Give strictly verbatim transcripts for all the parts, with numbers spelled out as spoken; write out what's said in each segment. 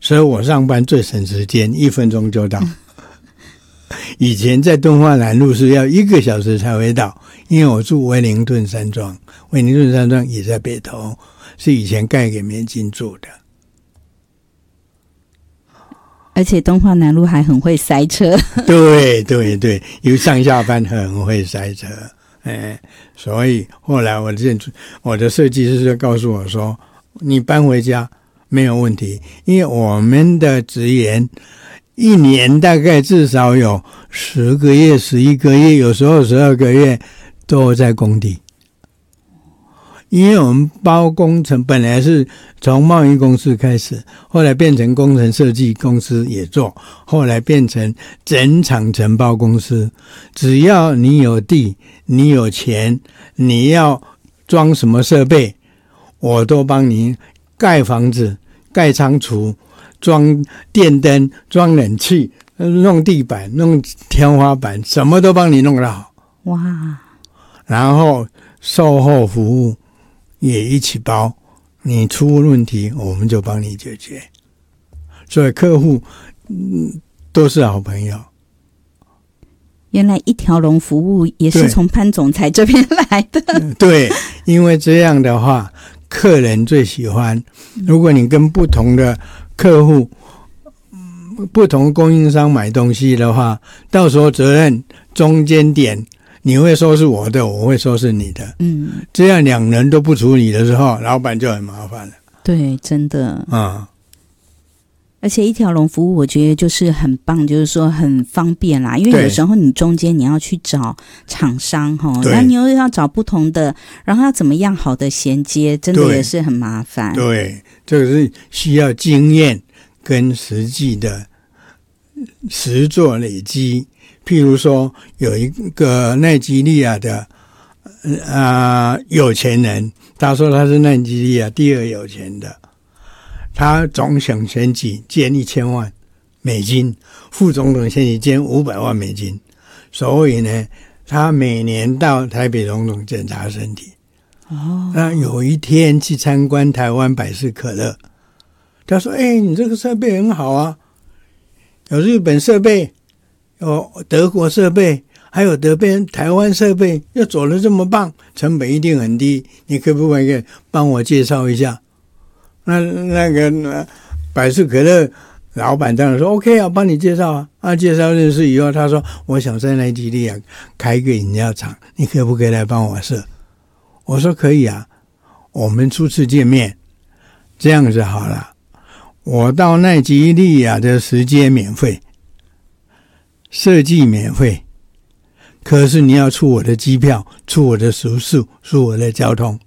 所以我上班最省时间，一分钟就到。以前在敦化南路是要一个小时才会到，因为我住威灵顿山庄，威灵顿山庄也在北投，是以前盖给美金住的。 而且敦化南路还很会塞车。 对对对，因为上下班很会塞车。哎，所以后来我的我的设计师就告诉我说，你搬回家没有问题，因为我们的职员一年大概至少有十个月、十一个月，有时候十二个月都在工地。因为我们包工程本来是从贸易公司开始，后来变成工程设计公司也做，后来变成整厂承包公司。只要你有地，你有钱，你要装什么设备，我都帮你盖房子、盖仓储、装电灯、装冷气、弄地板、弄天花板，什么都帮你弄得好。 哇！ 然后售后服务也一起包，你出问题我们就帮你解决。所以客户、嗯、都是好朋友。 原来一条龙服务也是从潘总裁这边来的。 对，因为这样的话客人最喜欢。如果你跟不同的客户、不同供应商买东西的话，到时候责任中间点你会说是我的，我会说是你的，嗯，这样两人都不处理的时候，老板就很麻烦了。 对，真的啊、嗯， 而且一条龙服务我觉得就是很棒，就是说很方便啦，因为有时候你中间你要去找厂商齁，那你又要找不同的，然后要怎么样好的衔接，真的也是很麻烦。 对，这个是需要经验跟实际的实作累积。譬如说有一个奈及利亚的啊、呃、有钱人，他说他是奈及利亚第二有钱的，他总统选举捐一千万美金，副总统选举捐五百万美金，所以呢他每年到台北总统检查身体。哦，那有一天去参观台湾百事可乐，他说：“哎、欸，你这个设备很好啊，有日本设备，有德国设备，还有德边台湾设备，又走得这么棒，成本一定很低，你可不可以帮我介绍一下？”那那个百事可乐老板当然说 OK 啊，帮你介绍啊。啊，介绍认识以后，他说我想在奈及利亚开一个饮料厂，你可不可以来帮我设？我说可以啊，我们初次见面，这样子好了，我到奈及利亚的时间免费，设计免费，可是你要出我的机票，出我的食宿，出我的交通。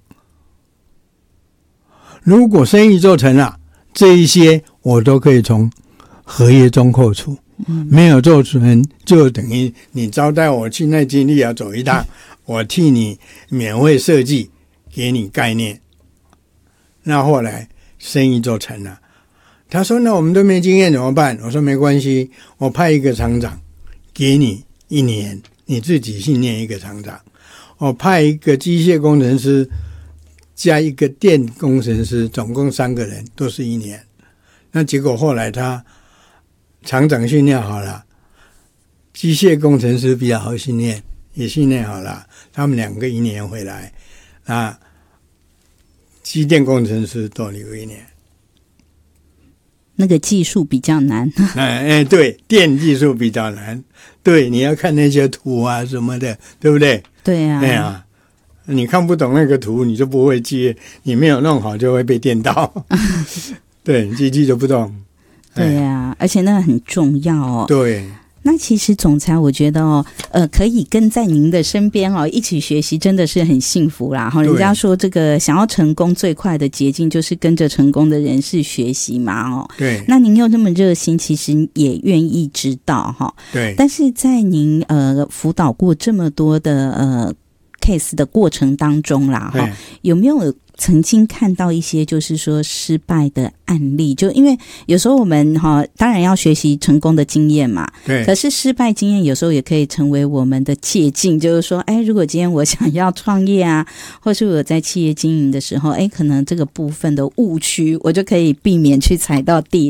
如果生意做成了，这一些我都可以从合约中扣除。嗯、没有做成就等于你招待我去奈及利亚走一趟，我替你免费设计，给你概念。那后来生意做成了，他说那我们都没经验怎么办？我说没关系，我派一个厂长给你一年，你自己训练一个厂长，我派一个机械工程师加一个电工程师，总共三个人，都是一年。那结果后来他厂长训练好了，机械工程师比较好训练，也训练好了，他们两个一年回来，那机电工程师多留一年。 那个技术比较难。 哎哎，对，电技术比较难，对，你要看那些图啊什么的，对不对？ 对啊， 对啊。你看不懂那个图，你就不会接，你没有弄好就会被电到。对，机器就不动。 对啊，而且那个很重要哦。 对。 那其实总裁我觉得哦，呃，可以跟在您的身边哦，一起学习，真的是很幸福啦。哈，人家说这个想要成功最快的捷径就是跟着成功的人士学习嘛。哦， 对。 那您又那么热心，其实也愿意知道哈。 对。 但是在您呃辅导过这么多的呃 case 的过程当中啦，哈，有没有曾经看到一些就是说失败的案例？就因为有时候我们哈，当然要学习成功的经验嘛， 对。 可是失败经验有时候也可以成为我们的借鉴，就是说，哎，如果今天我想要创业啊，或是我在企业经营的时候，哎，可能这个部分的误区，我就可以避免去踩到地